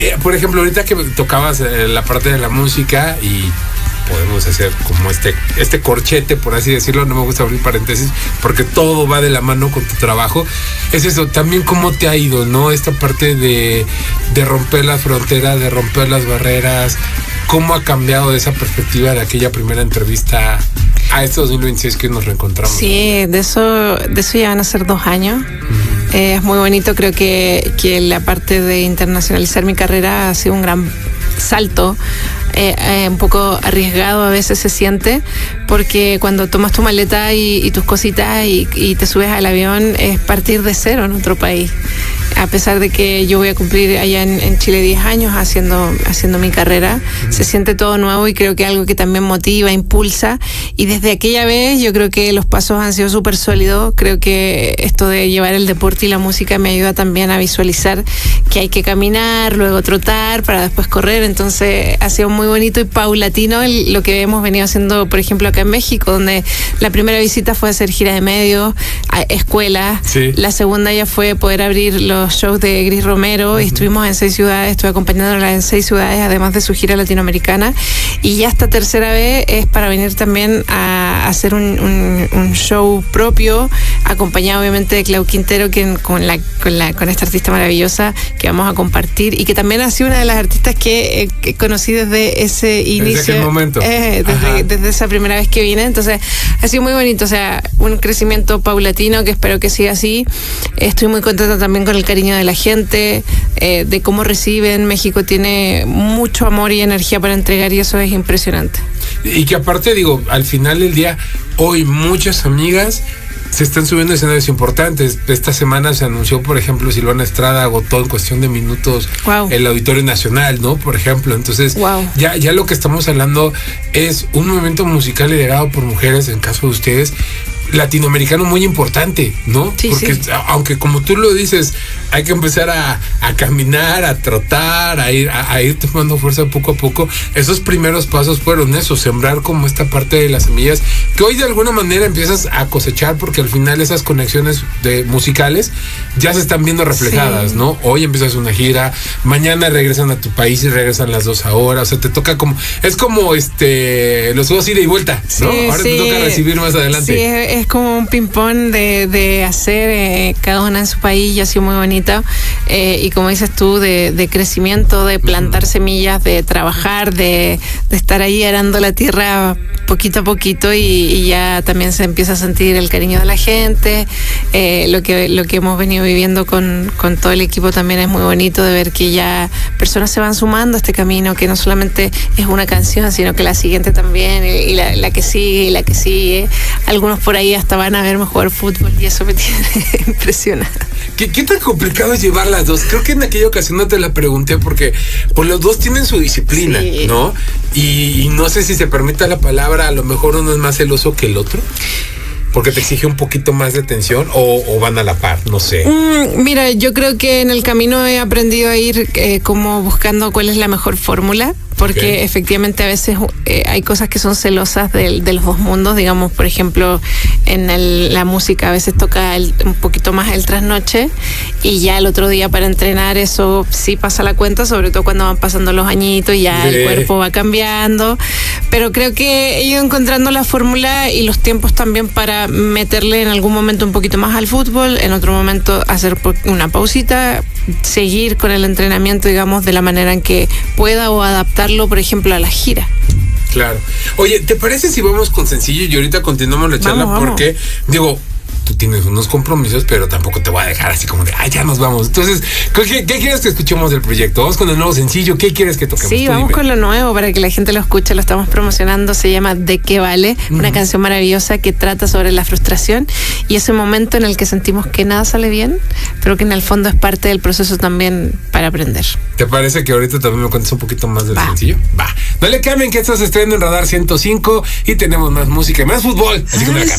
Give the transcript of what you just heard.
Por ejemplo, ahorita que tocabas la parte de la música y podemos hacer como este corchete, por así decirlo, no me gusta abrir paréntesis, porque todo va de la mano con tu trabajo. Es eso, también cómo te ha ido, ¿no? Esta parte de romper las fronteras, de romper las barreras, cómo ha cambiado esa perspectiva de aquella primera entrevista a este 2026 que nos reencontramos. Sí, de eso ya van a ser 2 años. Es muy bonito, creo que la parte de internacionalizar mi carrera ha sido un gran salto, un poco arriesgado a veces se siente, porque cuando tomas tu maleta y tus cositas y te subes al avión es partir de cero en otro país. A pesar de que yo voy a cumplir allá en Chile 10 años haciendo mi carrera, se siente todo nuevo y creo que algo que también motiva, impulsa. Y desde aquella vez yo creo que los pasos han sido súper sólidos. Creo que esto de llevar el deporte y la música me ayuda también a visualizar que hay que caminar, luego trotar para después correr. Entonces ha sido muy bonito y paulatino lo que hemos venido haciendo, por ejemplo, acá en México, donde la primera visita fue hacer gira de medios, a escuelas. Sí. La segunda ya fue poder abrir los shows de Gris Romero y estuvimos en 6 ciudades, estuve acompañándola en 6 ciudades, además de su gira latinoamericana. Y ya esta tercera vez es para venir también a hacer un show propio, acompañado obviamente de Clau Quintero, con esta artista maravillosa que vamos a compartir y que también ha sido una de las artistas que conocí desde ese inicio. Desde aquel momento. Desde esa primera vez que vine. Entonces ha sido muy bonito, o sea, un crecimiento paulatino que espero que siga así. Estoy muy contenta también con el cariño de la gente, de cómo reciben. México tiene mucho amor y energía para entregar y eso es impresionante. Y que aparte, digo, al final del día, hoy muchas amigas se están subiendo a escenarios importantes. Esta semana se anunció, por ejemplo, Silvana Estrada agotó en cuestión de minutos el Auditorio Nacional, ¿no? Por ejemplo, entonces ya lo que estamos hablando es un movimiento musical liderado por mujeres, en caso de ustedes, latinoamericano muy importante, ¿no? Sí, porque aunque como tú lo dices, hay que empezar a caminar, a trotar, a ir tomando fuerza poco a poco. Esos primeros pasos fueron eso, sembrar como esta parte de las semillas que hoy de alguna manera empiezas a cosechar, porque al final esas conexiones musicales ya se están viendo reflejadas, ¿no? Hoy empiezas una gira, mañana regresan a tu país y regresan las 2 ahora, o sea, te toca como, es como los juegos ida y vuelta, ¿no? Ahora te toca recibir más adelante. Sí, es como un ping-pong de hacer cada una en su país y ha sido muy bonito. Y como dices tú, de crecimiento, de plantar semillas, de trabajar, de estar ahí arando la tierra poquito a poquito y ya también se empieza a sentir el cariño de la gente. Lo que hemos venido viviendo con todo el equipo también es muy bonito, de ver que ya personas se van sumando a este camino, que no solamente es una canción, sino que la siguiente también, y la que sigue y la que sigue. Algunos por ahí hasta van a verme jugar fútbol y eso me tiene impresionada. ¿Qué tan complicado es llevar las dos? Creo que en aquella ocasión no te la pregunté porque pues los dos tienen su disciplina, ¿no? Y no sé si se permita la palabra, a lo mejor uno es más celoso que el otro, porque te exige un poquito más de atención o van a la par, no sé. Mira, yo creo que en el camino he aprendido a ir como buscando cuál es la mejor fórmula, porque efectivamente a veces hay cosas que son celosas de los dos mundos. Digamos, por ejemplo, en la música a veces toca un poquito más el trasnoche y ya el otro día para entrenar eso sí pasa la cuenta, sobre todo cuando van pasando los añitos y ya el cuerpo va cambiando. Pero creo que he ido encontrando la fórmula y los tiempos también para meterle en algún momento un poquito más al fútbol, en otro momento hacer una pausita, seguir con el entrenamiento, digamos, de la manera en que pueda o adaptarlo, por ejemplo, a la gira. Claro. Oye, ¿te parece si vamos con sencillo y ahorita continuamos la charla? Vamos. Porque, digo, tú tienes unos compromisos, pero tampoco te voy a dejar así como de, ya nos vamos. Entonces, ¿qué quieres que escuchemos del proyecto? Vamos con el nuevo sencillo. ¿Qué quieres que toquemos? Sí, vamos con lo nuevo para que la gente lo escuche. Lo estamos promocionando. Se llama ¿De qué vale? Una canción maravillosa que trata sobre la frustración y ese momento en el que sentimos que nada sale bien, pero que en el fondo es parte del proceso también para aprender. ¿Te parece que ahorita también me cuentes un poquito más del sencillo? Va. No le cambien, que estás estrenando en Radar 105 y tenemos más música y más fútbol. Así que no le cambien.